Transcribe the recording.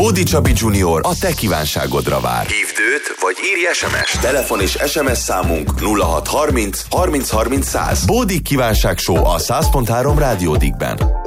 Bódi Csabi Junior a te kívánságodra vár. Hívd őt, vagy írj SMS-t. Telefon és SMS számunk 0630 30 30 100. Bódi kívánság show a 100.3 Rádiódikben.